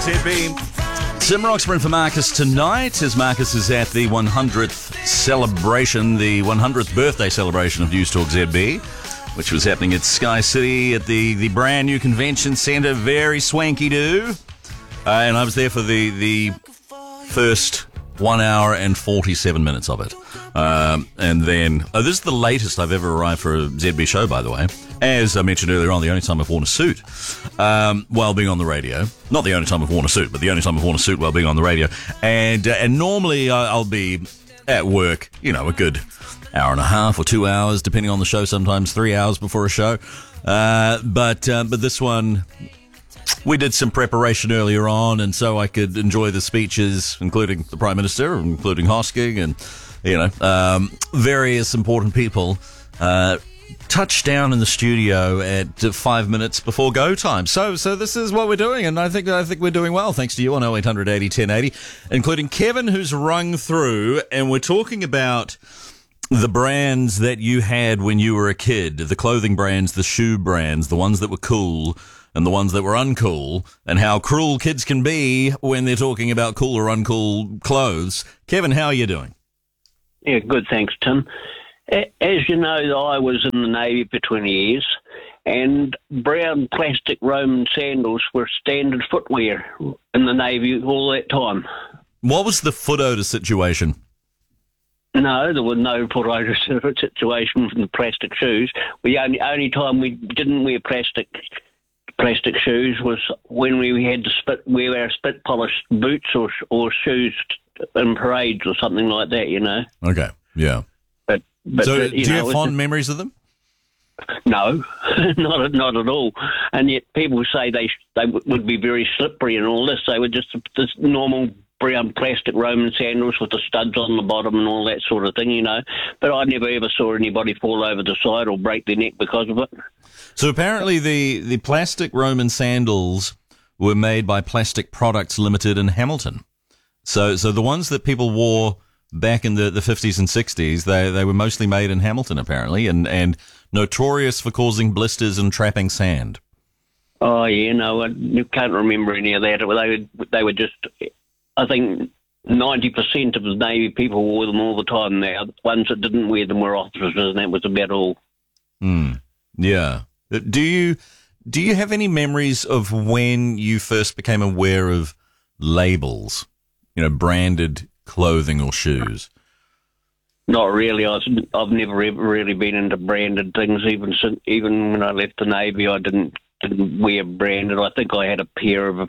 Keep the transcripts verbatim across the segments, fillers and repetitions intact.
Z B. Simrock's for Marcus tonight, as Marcus is at the one hundredth celebration, the one hundredth birthday celebration of News Talk Z B, which was happening at Sky City at the, the brand new convention centre. Very swanky do. Uh, and I was there for the, the first one hour and forty-seven minutes of it. Um, and then, oh, this is the latest I've ever arrived for a Z B show, by the way. As I mentioned earlier on, the only time I've worn a suit um, while being on the radio. Not the only time I've worn a suit, but the only time I've worn a suit while being on the radio. And uh, and normally I'll be at work, you know, a good hour and a half or two hours, depending on the show, sometimes three hours before a show. Uh, but uh, but this one, we did some preparation earlier on, and so I could enjoy the speeches, including the Prime Minister, including Hosking, and, you know, um, various important people. Uh, touched down in the studio at uh, five minutes before go time. So so this is what we're doing, and I think I think we're doing well, thanks to you on oh eight hundred eighty ten eighty, including Kevin, who's rung through, and we're talking about the brands that you had when you were a kid, the clothing brands, the shoe brands, the ones that were cool and the ones that were uncool, and how cruel kids can be when they're talking about cool or uncool clothes. Kevin, how are you doing? Yeah, good, thanks, Tim. As you know, I was in the Navy for twenty years, and brown plastic Roman sandals were standard footwear in the Navy all that time. What was the foot odour situation? No, there was no foot odour situation from the plastic shoes. The only, only time we didn't wear plastic plastic shoes was when we had to spit, wear our spit polished boots or or shoes in parades or something like that, you know. Okay, yeah. But, but so, uh, you do you know, have fond memories of them? No, not not at all. And yet people say they they would be very slippery and all this. They were just this normal brown plastic Roman sandals with the studs on the bottom and all that sort of thing, you know. But I never ever saw anybody fall over the side or break their neck because of it. So apparently the, the plastic Roman sandals were made by Plastic Products Limited in Hamilton. So so the ones that people wore back in the, the fifties and sixties, they they were mostly made in Hamilton, apparently, and, and notorious for causing blisters and trapping sand. Oh, yeah, no, I you can't remember any of that. They were, they were just, I think, ninety percent of the Navy people wore them all the time now. The ones that didn't wear them were officers, and that was about all. Mm, yeah. Do you do you have any memories of when you first became aware of labels, you know, branded clothing or shoes? Not really. I was, I've never ever really been into branded things. Even since, even when I left the Navy, I didn't didn't wear branded. I think I had a pair of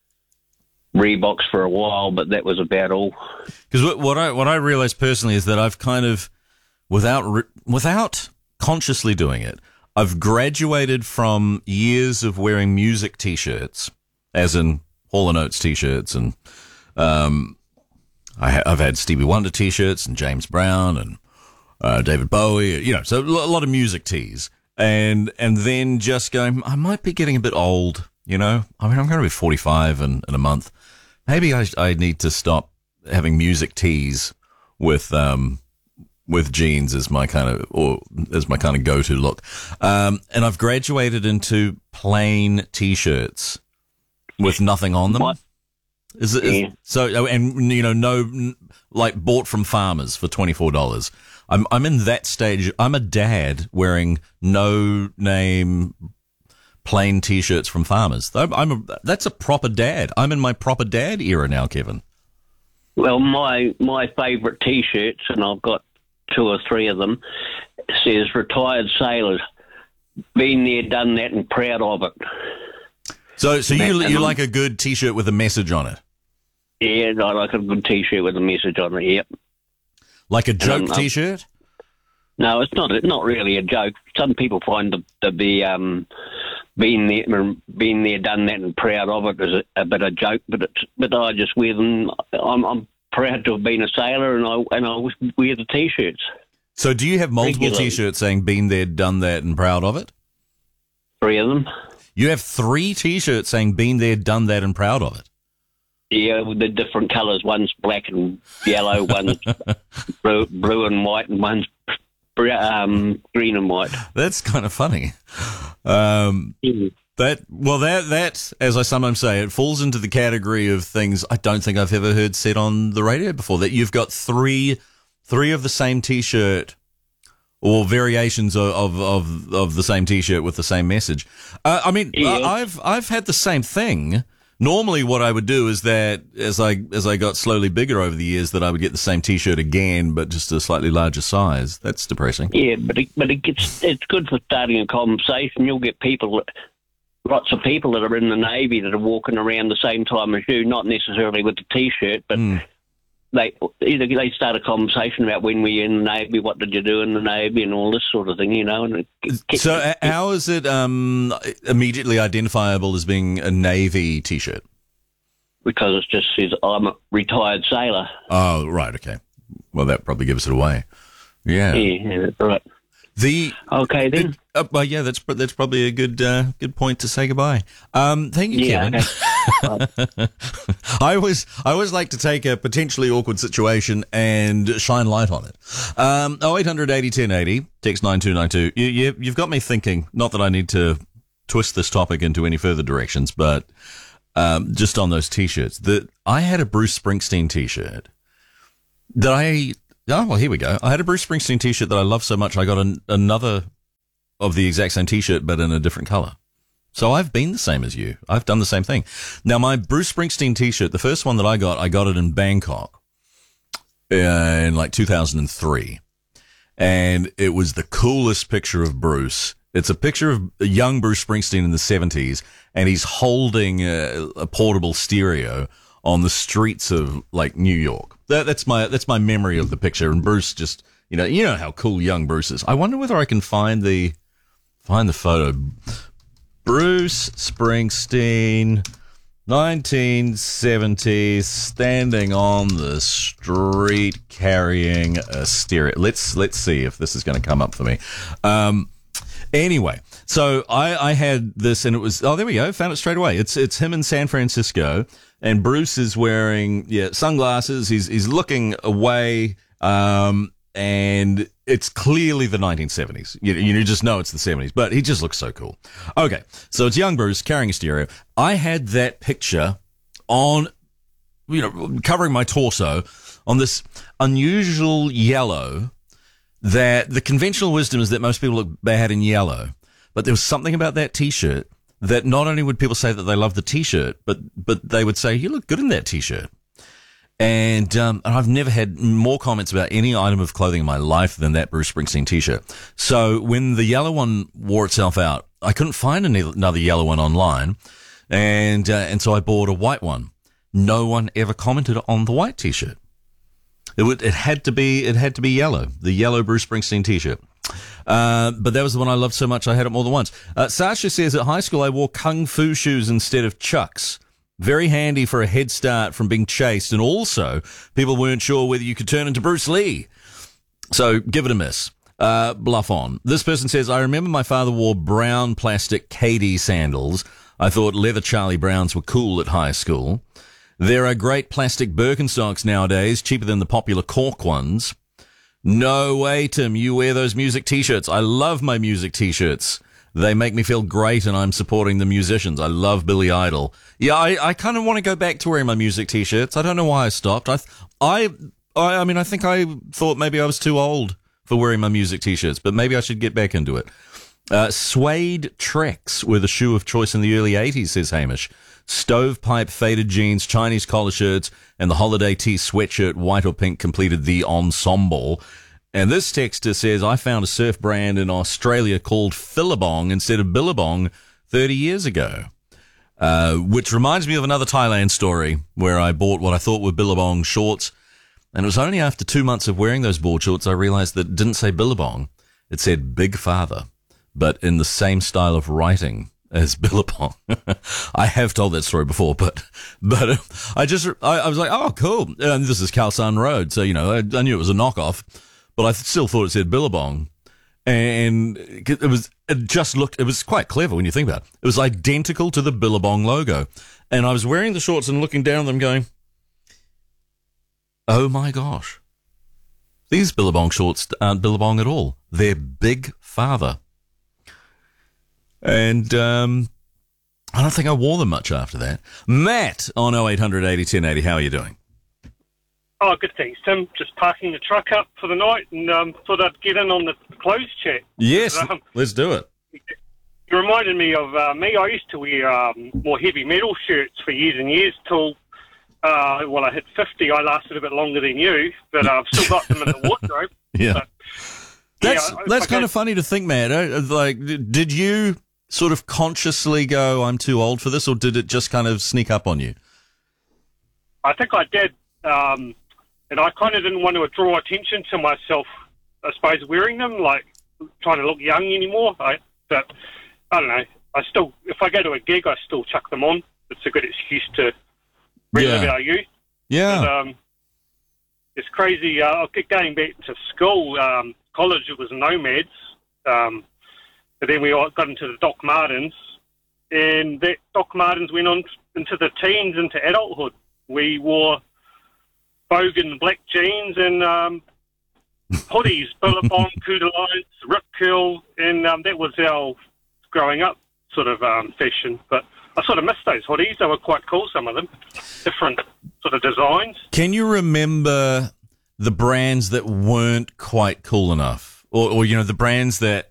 Reeboks for a while, but that was about all. Because what, what I what I realized personally is that I've kind of, without re, without consciously doing it, I've graduated from years of wearing music T-shirts, as in Hall and Oates T-shirts, and um, I ha- I've had Stevie Wonder T-shirts and James Brown and uh, David Bowie, you know, so a lot of music tees, and and then just going, I might be getting a bit old, you know. I mean, I'm going to be forty-five in, in a month. Maybe I I need to stop having music tees with um. with jeans as my kind of, or as my kind of go-to look. Um, and I've graduated into plain T-shirts with nothing on them. What? Is it, is, yeah. so, and, you know, no, like bought from farmers for twenty-four dollars. I'm, I'm in that stage. I'm a dad wearing no name plain T-shirts from farmers. I'm, I'm a, that's a proper dad. I'm in my proper dad era now, Kevin. Well, my, my favourite T-shirts, and I've got two or three of them, says retired sailors, been there, done that, and proud of it. So, so you you like a good T-shirt with a message on it? Yeah, I like a good T-shirt with a message on it. Yep. Like a joke um, T-shirt? No, it's not. Not really a joke. Some people find the the, the um, been there, been there, done that, and proud of it is a, a bit of a joke. But it's, but I just wear them. I'm. I'm proud to have been a sailor, and I and I wear the T-shirts. So do you have multiple Regularly. T-shirts saying been there, done that, and proud of it? Three of them. You have three T-shirts saying been there, done that, and proud of it? Yeah, with the different colours. One's black and yellow, one's blue, blue and white, and one's um, green and white. That's kind of funny. Um, mm. That well, that that as I sometimes say, it falls into the category of things I don't think I've ever heard said on the radio before. That you've got three three of the same T-shirt or variations of of of, of the same T-shirt with the same message. Uh, I mean, Yeah. I've I've had the same thing. Normally, what I would do is that as I as I got slowly bigger over the years, that I would get the same T-shirt again, but just a slightly larger size. That's depressing. Yeah, but it, but it gets it's good for starting a conversation. You'll get people, lots of people that are in the Navy that are walking around the same time as you, not necessarily with the T-shirt, but Mm. they either they start a conversation about when were you in the Navy, what did you do in the Navy, and all this sort of thing, you know. And it, So, uh, how is it um, immediately identifiable as being a Navy T-shirt? because it just says I'm a retired sailor. Oh, right, okay. Well, that probably gives it away. Yeah. Yeah, yeah, that's right. The Okay then. it, uh, well, yeah, that's pr- that's probably a good uh, good point to say goodbye. Um, thank you, Yeah, Kevin. okay. I always I always like to take a potentially awkward situation and shine light on it. Um, oh eight hundred eighty ten eighty, text nine two nine two. You, you you've got me thinking. Not that I need to twist this topic into any further directions, but um, just on those T-shirts, that I had a Bruce Springsteen T-shirt that I. Oh, well, here we go. I had a Bruce Springsteen T-shirt that I love so much, I got an, another of the exact same T-shirt, but in a different color. So I've been the same as you. I've done the same thing. Now, my Bruce Springsteen T-shirt, the first one that I got, I got it in Bangkok uh, in like two thousand three. And it was the coolest picture of Bruce. It's a picture of a young Bruce Springsteen in the seventies, and he's holding a, a portable stereo on the streets of like New York. That, that's my that's my memory of the picture. And Bruce just, you know, you know how cool young Bruce is. I wonder whether I can find the find the photo. Bruce Springsteen, nineteen seventies, standing on the street carrying a stereo. Let's let's see if this is going to come up for me. Um, anyway, so I, I had this, and it was oh there we go, found it straight away. It's it's him in San Francisco. And Bruce is wearing, yeah, sunglasses. He's, he's looking away. Um, and it's clearly the nineteen seventies. You, you just know it's the seventies, but he just looks so cool. Okay. So it's young Bruce carrying a stereo. I had that picture on, you know, covering my torso on this unusual yellow that the conventional wisdom is that most people look bad in yellow, but there was something about that T-shirt that not only would people say that they love the T-shirt, but but they would say, you look good in that T-shirt. And, um, and I've never had more comments about any item of clothing in my life than that Bruce Springsteen T-shirt. So when the yellow one wore itself out, I couldn't find any, another yellow one online. And, uh, and so I bought a white one. No one ever commented on the white T-shirt. It would, it had to be, it had to be yellow, the yellow Bruce Springsteen T-shirt. Uh, but that was the one I loved so much I had it more than once. Uh, Sasha says, at high school I wore kung fu shoes instead of Chucks. Very handy for a head start from being chased, and also people weren't sure whether you could turn into Bruce Lee. So give it a miss. Uh, bluff on. This person says, I remember my father wore brown plastic K D sandals. I thought leather Charlie Browns were cool at high school. There are great plastic Birkenstocks nowadays, cheaper than the popular cork ones. No way, Tim. You wear those music T-shirts. I love my music T-shirts. They make me feel great, and I'm supporting the musicians. I love Billy Idol. Yeah, I, I kind of want to go back to wearing my music T-shirts. I don't know why I stopped. I, I, I, I mean, I think I thought maybe I was too old for wearing my music T-shirts, but maybe I should get back into it. Uh, suede Treks were the shoe of choice in the early eighties, says Hamish. Stovepipe faded jeans, Chinese collar shirts, and the holiday tee sweatshirt, white or pink, completed the ensemble. And this texter says, I found a surf brand in Australia called Phillabong instead of Billabong thirty years ago. Uh, which reminds me of another Thailand story where I bought what I thought were Billabong shorts. And it was only after two months of wearing those board shorts I realized that it didn't say Billabong. It said Big Father, but in the same style of writing as Billabong. I have told that story before, but but uh, I just I, I was like, oh, cool. And this is Khao San Road, so you know I, I knew it was a knockoff, but I still thought it said Billabong, and it was it just looked it was quite clever when you think about it. It was identical to the Billabong logo, and I was wearing the shorts and looking down at them, going, oh my gosh, these Billabong shorts aren't Billabong at all. They're Big Father. And, um, I don't think I wore them much after that. Matt on oh eight hundred eighty ten eighty, how are you doing? Oh, good thanks, Tim. Just parking the truck up for the night and um, thought I'd get in on the clothes chat. Yes, um, let's do it. It reminded me of uh, me. I used to wear um, more heavy metal shirts for years and years till, uh, well, I hit fifty. I lasted a bit longer than you, but I've still got them in the wardrobe. Yeah. But, that's yeah, that's I kind guess- of funny to think, Matt. Uh, Like, d- did you sort of consciously go, I'm too old for this, or did it just kind of sneak up on you? I think I did, um, and I kind of didn't want to draw attention to myself, I suppose, wearing them, like trying to look young anymore. I, but I don't know. I still, if I go to a gig, I still chuck them on. It's a good excuse to relive Yeah. our youth. Yeah. But, um, it's crazy. Uh, I'll get going back to school. Um, college, it was Nomads. Um, but then we all got into the Doc Martens. And that Doc Martens went on into the teens, into adulthood. We wore bogan black jeans and um, hoodies, Billabong, Kudalines, Rip Curl, and um, that was our growing up sort of um, fashion. But I sort of missed those hoodies. They were quite cool, some of them. Different sort of designs. Can you remember the brands that weren't quite cool enough? Or, or you know, the brands that